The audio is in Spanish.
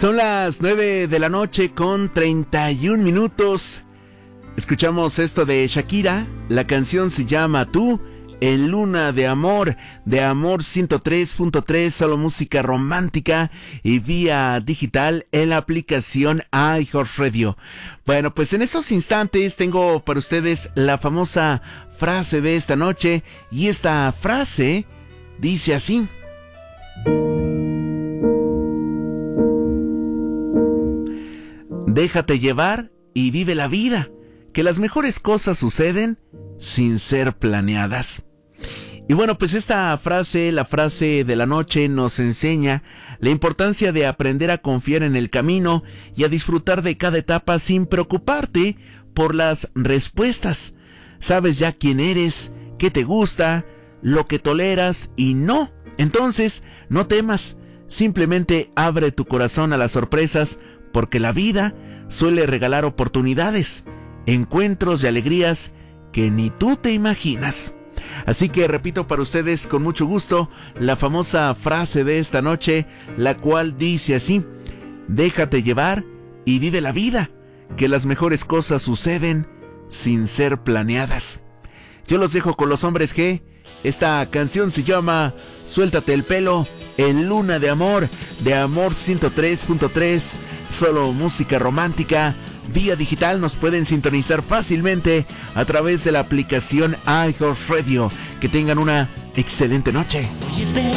Son las 9 de la noche con 31 minutos. Escuchamos esto de Shakira. La canción se llama Tú, en Luna de Amor 103.3, solo música romántica y vía digital en la aplicación iHeartRadio. Bueno, pues en estos instantes tengo para ustedes la famosa frase de esta noche, y esta frase dice así: déjate llevar y vive la vida, que las mejores cosas suceden sin ser planeadas. Y bueno, pues esta frase, la frase de la noche, nos enseña la importancia de aprender a confiar en el camino y a disfrutar de cada etapa sin preocuparte por las respuestas. Sabes ya quién eres, qué te gusta, lo que toleras y no. Entonces, no temas, simplemente abre tu corazón a las sorpresas, porque la vida suele regalar oportunidades, encuentros y alegrías que ni tú te imaginas. Así que repito para ustedes con mucho gusto la famosa frase de esta noche, la cual dice así: déjate llevar y vive la vida, que las mejores cosas suceden sin ser planeadas. Yo los dejo con los Hombres G. Esta canción se llama Suéltate el pelo, en Luna de Amor 103.3, solo música romántica. Vía digital nos pueden sintonizar fácilmente a través de la aplicación iHeartRadio. Que tengan una excelente noche.